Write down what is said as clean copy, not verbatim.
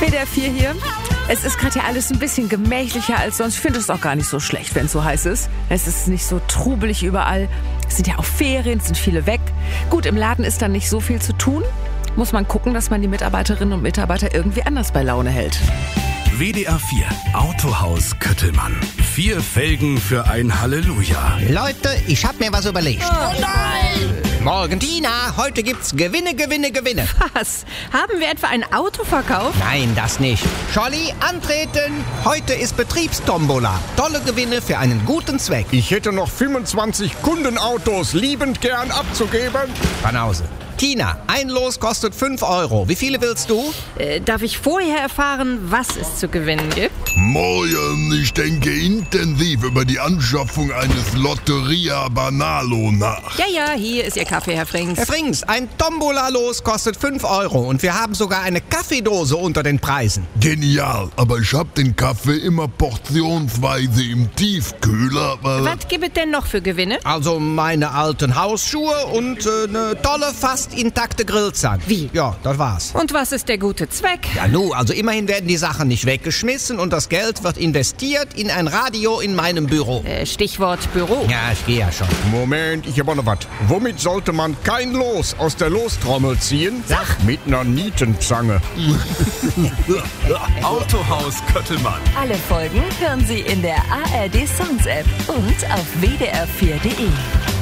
WDR 4 hier. Es ist gerade ja alles ein bisschen gemächlicher als sonst. Ich finde es auch gar nicht so schlecht, wenn es so heiß ist. Es ist nicht so trubelig überall. Es sind ja auch Ferien, es sind viele weg. Gut, im Laden ist dann nicht so viel zu tun. Muss man gucken, dass man die Mitarbeiterinnen und Mitarbeiter irgendwie anders bei Laune hält. WDR 4 Autohaus Köttelmann. 4 Felgen für ein Halleluja. Leute, ich hab mir was überlegt. Oh nein! Morgen, Tina, heute gibt's Gewinne. Was? Haben wir etwa ein Auto verkauft? Nein, das nicht. Scholli, antreten. Heute ist Betriebstombola. Tolle Gewinne für einen guten Zweck. Ich hätte noch 25 Kundenautos liebend gern abzugeben. Banause. Tina, ein Los kostet 5 €. Wie viele willst du? Darf ich vorher erfahren, was es zu gewinnen gibt? Morgen, ich denke intensiv über die Anschaffung eines Lotteria Banalo nach. Ja, hier ist Ihr Kaffee, Herr Frings. Herr Frings, ein Tombola-Los kostet 5 € und wir haben sogar eine Kaffeedose unter den Preisen. Genial, aber ich hab den Kaffee immer portionsweise im Tiefkühler. Was gibt es denn noch für Gewinne? Also meine alten Hausschuhe und eine tolle, fast intakte Grillzange. Wie? Ja, das war's. Und was ist der gute Zweck? Ja, also immerhin werden die Sachen nicht weggeschmissen und das Geld wird investiert in ein Radio in meinem Büro. Stichwort Büro. Ja, ich gehe ja schon. Moment, ich hab auch noch was. Womit sollte man kein Los aus der Lostrommel ziehen? Sag. Mit einer Nietenzange. Autohaus Köttelmann. Alle Folgen hören Sie in der ARD Songs App und auf wdr4.de.